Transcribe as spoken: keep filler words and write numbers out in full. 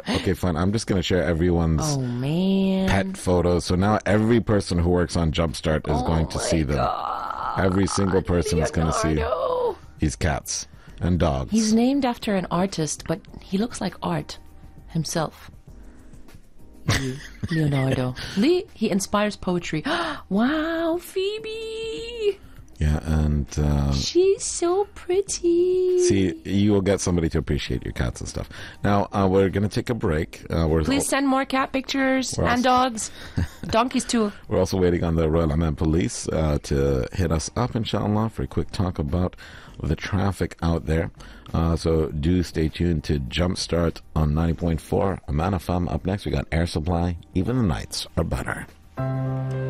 Okay, fine. I'm just going to share everyone's Oh, man. pet photos. So now every person who works on Jumpstart is oh going to see them. God. Every single person is going to see Leonardo. these cats and dogs. He's named after an artist, but he looks like art himself. Leonardo. Lee, he inspires poetry. Wow, Phoebe! Yeah, and uh, She's so pretty. see, you will get somebody to appreciate your cats and stuff. Now, uh, we're going to take a break. Uh, we're Please send more cat pictures We're and also- dogs. Donkeys too. We're also waiting on the Royal Oman Police uh, to hit us up, inshallah, for a quick talk about the traffic out there. Uh, so do stay tuned to Jumpstart on ninety point four. Oman F M. Up next, we got Air Supply. Even the nights are better.